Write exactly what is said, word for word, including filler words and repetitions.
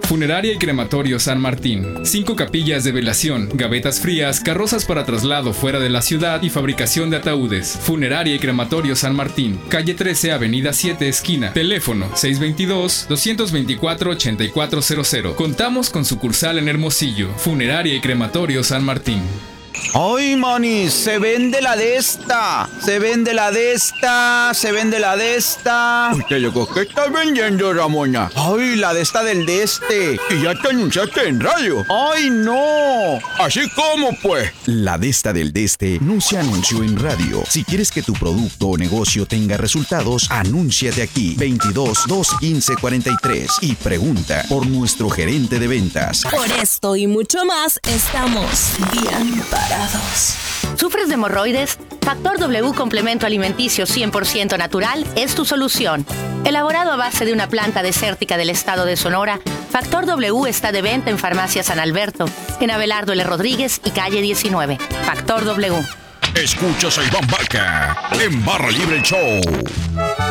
Funeraria y Crematorio San Martín. Cinco capillas de velación, gavetas frías, carrozas para traslado fuera de la ciudad y fabricación de ataúdes. Funeraria y Crematorio San Martín. Calle trece, Avenida siete, esquina. Teléfono seis dos dos, dos dos cuatro, ocho cuatro cero cero. Contamos con sucursal en Hermosillo. Funeraria y Crematorio San Martín. ¡Ay, manis! ¡Se vende la de esta! ¡Se vende la de esta! ¡Se vende la de esta! Usted loco, ¿qué estás vendiendo, Ramona? ¡Ay, la de esta del de este! Y ya te anunciaste en radio. ¡Ay, no! ¿Así como, pues? La Desta del Deste no se anunció en radio. Si quieres que tu producto o negocio tenga resultados, anúnciate aquí. veintidós, dos quince, cuarenta y tres y pregunta por nuestro gerente de ventas. Por esto y mucho más, estamos bien parados. ¿Sufres de hemorroides? Factor W Complemento Alimenticio cien por ciento natural es tu solución. Elaborado a base de una planta desértica del estado de Sonora, Factor W está de venta en Farmacia San Alberto, en Abelardo L. Rodríguez y calle diecinueve. Factor W. Escuchas a Iván Vaca en Barra Libre Show.